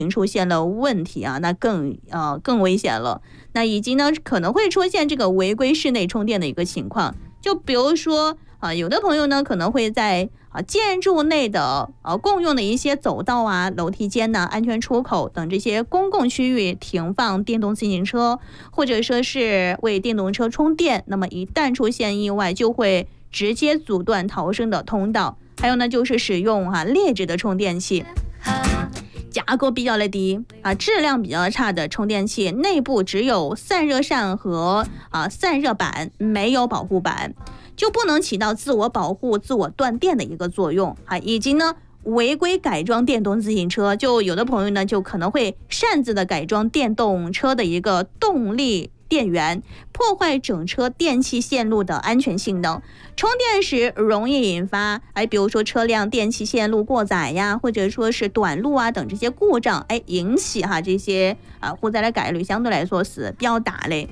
出现了问题啊，那更危险了。那以及呢可能会出现这个违规室内充电的一个情况，就比如说有的朋友呢可能会在建筑内的共用的一些走道啊、楼梯间呢、安全出口等这些公共区域停放电动自行车，或者说是为电动车充电。那么一旦出现意外，就会直接阻断逃生的通道。还有呢，就是使用劣质的充电器，价格比较的低质量比较差的充电器，内部只有散热扇和散热板，没有保护板，就不能起到自我保护、自我断电的一个作用以及呢违规改装电动自行车，就有的朋友呢就可能会擅自的改装电动车的一个动力电源，破坏整车电气线路的安全性能。充电时容易引发比如说车辆电气线路过载呀，或者说是短路等这些故障引起这些负载的概率相对来说是比较大嘞。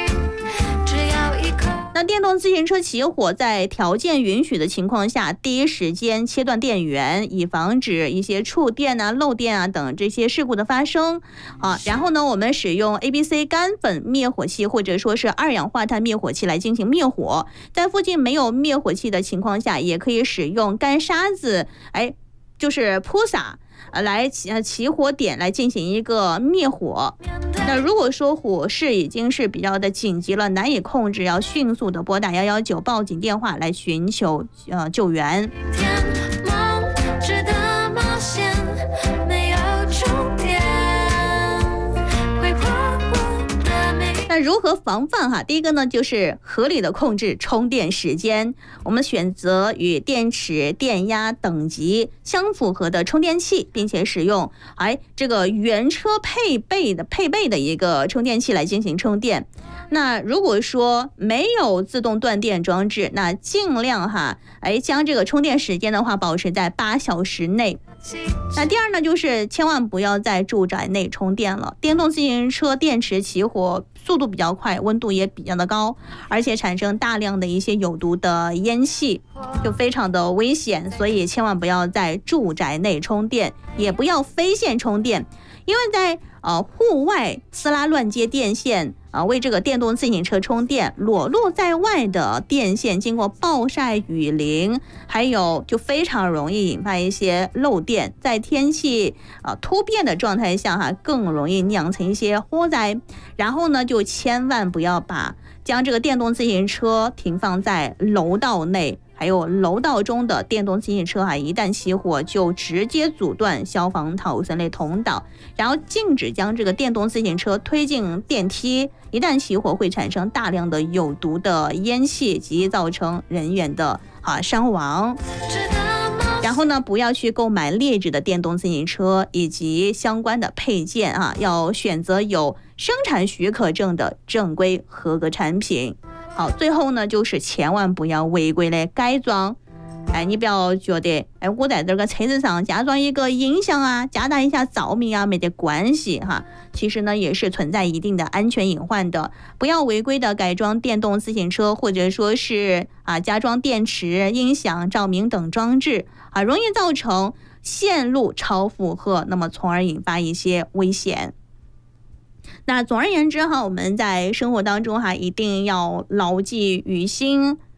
那电动自行车起火，在条件允许的情况下，第一时间切断电源，以防止一些触电漏电等这些事故的发生然后呢，我们使用 ABC 干粉灭火器或者说是二氧化碳灭火器来进行灭火。在附近没有灭火器的情况下，也可以使用干沙子就是铺洒来起火点来进行一个灭火。那如果说火势已经是比较的紧急了，难以控制，要迅速的拨打119报警电话来寻求救援。那如何防范第一个呢，就是合理的控制充电时间。我们选择与电池、电压等级相符合的充电器，并且使用这个原车配备的一个充电器来进行充电。那如果说没有自动断电装置，那尽量将这个充电时间的话保持在8小时内。那第二呢，就是千万不要在住宅内充电了。电动自行车电池起火速度比较快，温度也比较的高，而且产生大量的一些有毒的烟气，就非常的危险。所以千万不要在住宅内充电，也不要非线充电，因为在户外撕拉乱接电线为这个电动自行车充电，裸露在外的电线经过暴晒、雨淋，还有就非常容易引发一些漏电，在天气突变的状态下更容易酿成一些火灾。然后呢，就千万不要将这个电动自行车停放在楼道内，还有楼道中的电动自行车一旦起火就直接阻断消防逃生类通道，然后禁止将这个电动自行车推进电梯，一旦起火会产生大量的有毒的烟气及造成人员的伤亡。然后呢，不要去购买劣质的电动自行车以及相关的配件要选择有生产许可证的正规合格产品。好，最后呢，就是千万不要违规的改装。你不要觉得我在这个车子上加装一个音响加大一下照明没得关系其实呢也是存在一定的安全隐患的。不要违规的改装电动自行车，或者说是加装电池、音响、照明等装置容易造成线路超负荷，那么从而引发一些危险。那总而言之我们在生活当中一定要牢记于心，